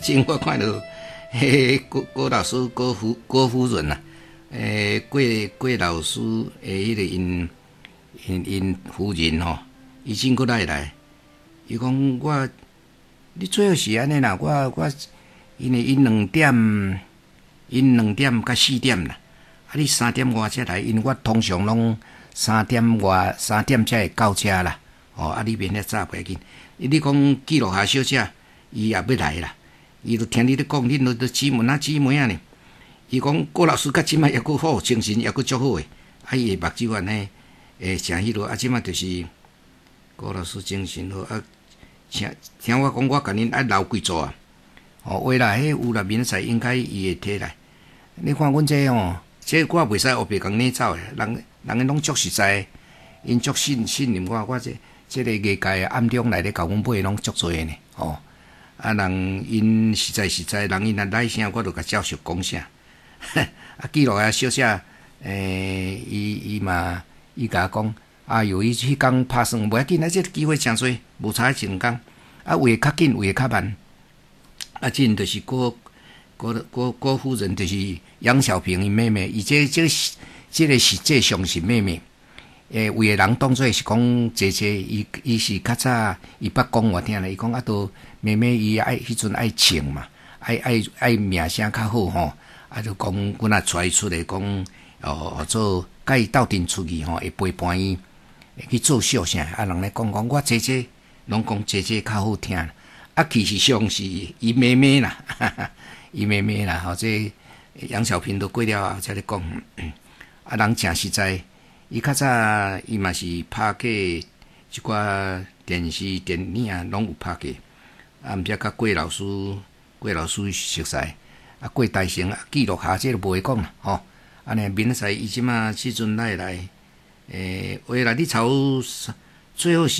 前我看到郭老师郭夫人呐，郭老师迄个因夫人吼，伊真过来，伊讲你最好是安尼啦，因为因2点甲4点啦，你3点外才来，因我通常拢3点才会到遮啦，你免遐早袂紧。你讲记录下小姐，伊也要来啦，伊就听你咧讲，恁都姊妹啊呢。伊讲郭老师甲即摆抑佫好，精神抑佫足好诶，伊诶目睭安尼诚迄落，即摆就是郭老师精神好听我讲，我甲恁留几座啊。话啦，迄有啦，明仔应该伊会摕来。你看阮这这我袂使黑白讲你走诶，人拢足实在，因足信任我这个业界暗中来咧甲阮买拢足多呢，人因实在，人因来声，我就甲照实讲声。记录啊，小姐，伊甲我讲，由于迄工拍算袂要紧，这个机会诚多，无差一2工，有诶较紧，有诶较慢。这就是郭夫人，就是杨小平伊妹妹，伊这个是这上是妹妹。有诶人当作是讲姐，伊是较早伊捌讲我听咧，伊讲都妹妹伊迄阵爱唱嘛，爱名声较好吼，就讲阮也带伊出来讲，做甲伊斗阵出去吼，会陪伴伊去做笑啥，人咧讲我姐拢讲姐较好听。其实上是伊妹妹啦，伊妹妹啦，这杨小平都过了后才咧讲，人诚实在，伊较早伊嘛是拍过一寡电视电影拢有拍过，毋则甲郭老师熟悉，郭大成记录下这就无会讲啦，安尼明仔伊即马时阵来，话啦，你超最好是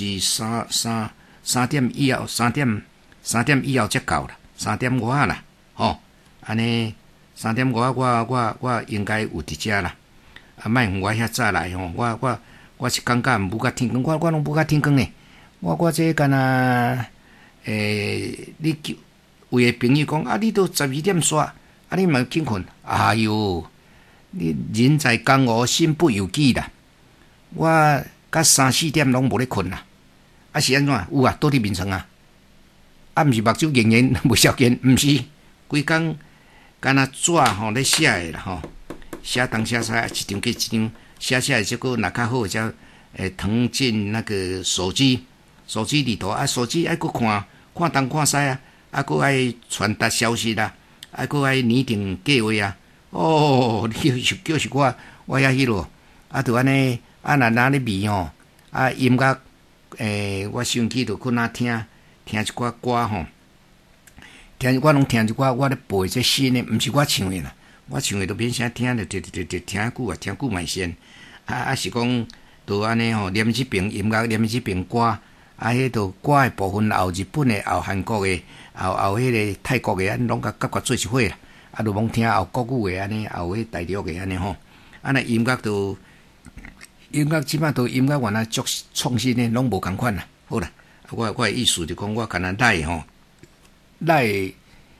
3点以后3点以后才到啦，3点外啦，安尼3点外我应该有伫遮啦，莫我遐早来吼，我是感觉无甲天光，我拢无甲天光呢，我这干那你有诶朋友讲你都12点煞，你嘛紧困，哎哟，你人在江湖身不由己啦，我甲3、4点拢无咧困啦，是安怎？有啊，倒伫眠床啊。毋是目睭仍然袂消见，毋是规工敢若纸咧写诶啦写东写西，一张过一张写，结果若较好才誊进那个手机里头手机爱搁看东看西搁爱传达消息啦，搁爱拟定计划你叫是我遐迄落就安尼若咧味音乐我生气就去那听一寡歌我拢听一寡我咧背这新的，毋是我唱的啦，我唱的都免啥听，就听久啊，听久嘛先。是讲都安尼念一遍音乐，念一遍歌，迄都歌的部分后日本的、后韩国的、后迄个泰国的，拢甲做一伙啦。就罔听后国语的安尼，后迄大陆的安尼那音乐即摆都音乐原来足创新的，拢无共款啦。好啦。我的意思就讲，我干那来迄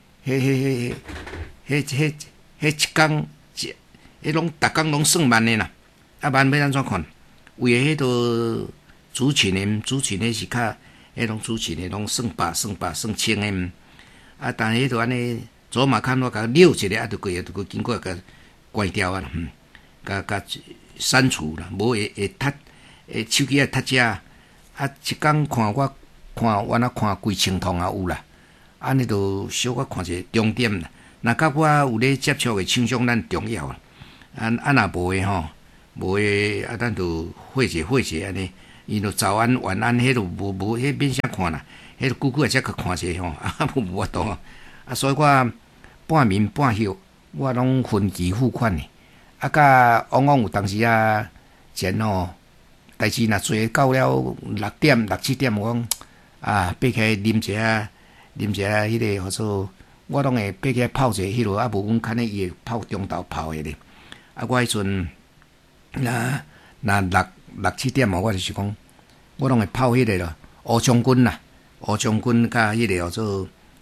一工，迄拢逐工拢算万的啦，万要安怎看？为迄个主持人是较，迄种主持人拢算百算千的，但迄个安尼走马看我甲溜一个，就过经过甲关掉啦，甲删除啦，无会踢，手机踢遮。一工看我那看规清通也有啦，安尼就小可看者重点啦。若甲我有咧接触的厂商，咱重要啦。若无诶无诶咱就或者安尼，伊就早安晚安，迄就无迄免啥看啦，迄就久才去看者无法度所以我半明半晓，我拢分期付款的。甲往往有当时前代志若做到了6点、7点，我讲爬起来啉一下迄个叫做，我拢会爬起来泡者迄落，无阮看咧伊会泡中昼泡的咧。我迄阵若6、7点我就是讲，我拢会泡迄个咯，乌将军啦，乌将军甲迄个叫做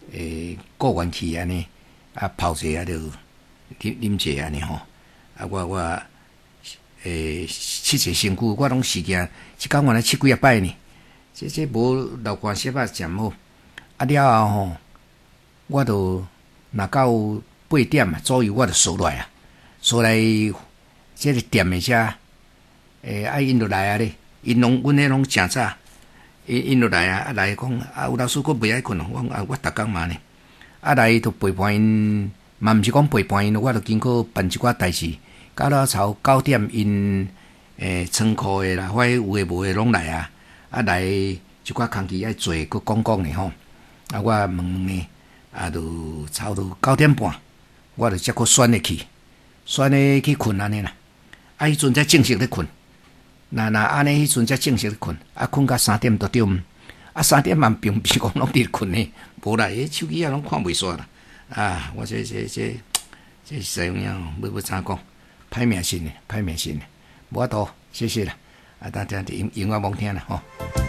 过元气安尼，啊泡者啊就啉者安尼吼，啊我七节身躯我拢时间，即工原来七几啊摆呢，这无流汗湿啊真好，啊了后吼，我就若到8点啊左右我就收来啊，收来这个店的遮，因就来啊咧，因拢阮迄拢诚早。因就来啊，来讲啊，有老师佫袂爱困哦。我讲啊，我逐工嘛呢，啊来就陪伴因，嘛毋是讲陪伴因，我就经过办一寡代志，到了朝9点，因仓库的啦，或有诶无诶拢来啊，啊来一寡工期爱做，佫讲呢吼。啊，我问呢，啊就差不多9点半，我就才佫选入去，选入去困安尼啦。啊，迄阵才正式咧困。那安尼迄阵才正式困，啊困到3点多钟，啊3点嘛并不是讲拢伫困呢，无啦，手机啊拢看袂煞啦，啊，我这使用样要怎讲？歹命心呢，歹命心呢，无法度，谢谢啦，啊大家永远罔听啦吼。